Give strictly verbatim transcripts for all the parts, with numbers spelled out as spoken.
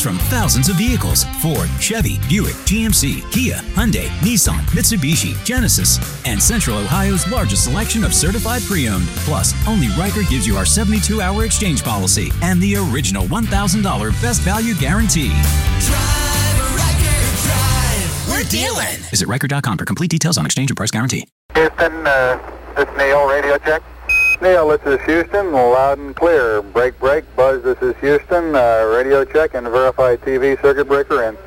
from thousands of vehicles: Ford, Chevy, Buick, G M C, Kia, Hyundai, Nissan, Mitsubishi, Genesis, and Central Ohio's largest selection of certified pre-owned. Plus, only Riker gives you our seventy-two hour exchange policy and the original one thousand dollars best value guarantee. Drive, Riker, drive. We're dealing. Visit Riker dot com for complete details on exchange and price guarantee. Houston, uh, this is Neil, radio check. Neil, this is Houston, loud and clear. Break, break. Buzz, this is Houston, uh, radio check and verify T V circuit breaker in.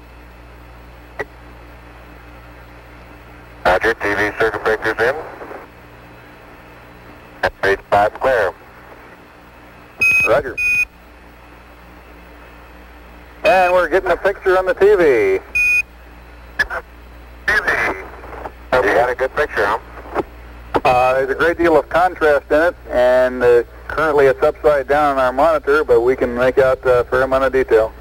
Roger, T V circuit breaker's in. Page five clear. Roger. And we're getting a picture on the T V. T V. You got a good picture, huh? Uh, there's a great deal of contrast in it, and uh, currently it's upside down on our monitor, but we can make out a fair amount of detail.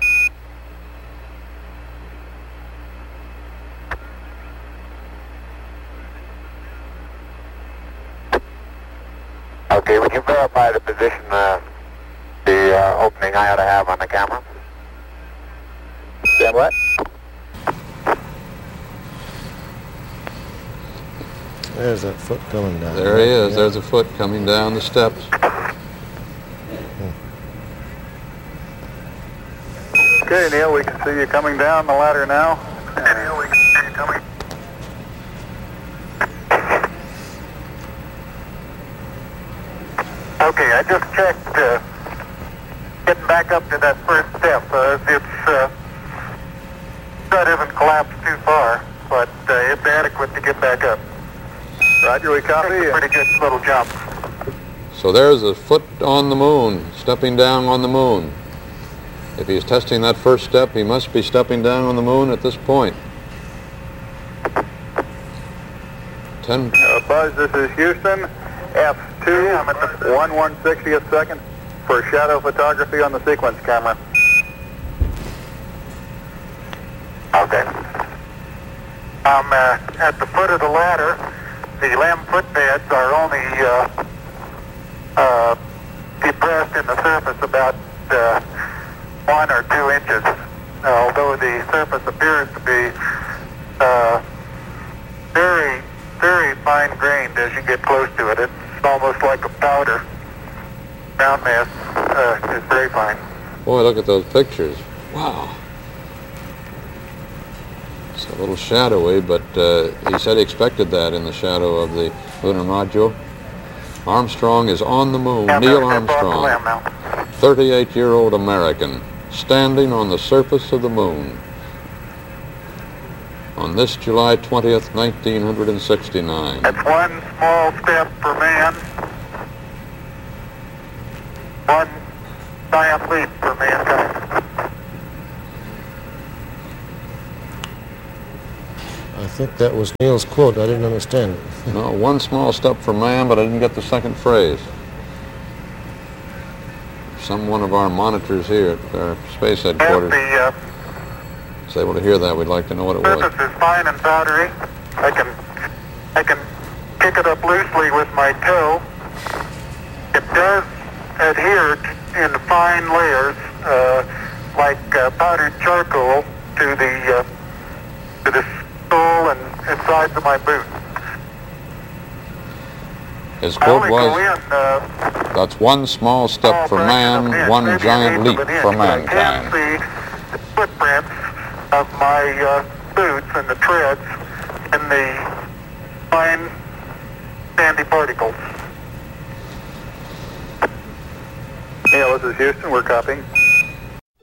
Okay, would you verify the position, uh, the uh, opening I ought to have on the camera? Stand by. There's that foot coming down. There he is. There's a foot coming down the steps. Okay, Neil, we can see you coming down the ladder now. Okay, Neil, we can see you coming. Okay, I just checked, uh, getting back up to that first step. Uh, it's, uh, that isn't collapsed too far, but uh, it's adequate to get back up. Roger, we copy. It's a pretty good little jump. So there's a foot on the moon, stepping down on the moon. If he's testing that first step, he must be stepping down on the moon at this point. Ten. Uh, Buzz, this is Houston. F two, one one sixtieth second for shadow photography on the sequence camera. Okay. I'm uh, at the foot of the ladder. The lamb foot pads are only uh, uh, depressed in the surface about uh, one or two inches, uh, although the surface appears to be uh, very, very fine-grained as you get close to it. It's almost like a powder. Ground mass uh, is very fine. Boy, look at those pictures. Wow. It's a little shadowy, but uh, he said he expected that in the shadow of the lunar module. Armstrong is on the moon. Yeah, Neil they're- they're off the lamb Armstrong, now. thirty-eight-year-old American, standing on the surface of the moon on this July twentieth, nineteen sixty-nine. That's one small step for man, one giant leap for mankind. I think that was Neil's quote. I didn't understand it. No, one small step for man, but I didn't get the second phrase. Some one of our monitors here at our space And headquarters the uh, is able to hear that. We'd like to know what it was. surface is fine and powdery. I can, I can pick it up loosely with my toe. It does adhere t- in fine layers, uh, like uh, powdered charcoal, to the uh, to the sole and, and sides of my boot. His I quote only go was, in, uh, that's one small step small for fraction of an man, inch, one maybe an giant eighth leap of an inch, for but I mankind. can see the footprints of my uh, boots and the treads in the fine sandy particles. Neil, this is Houston. We're copying.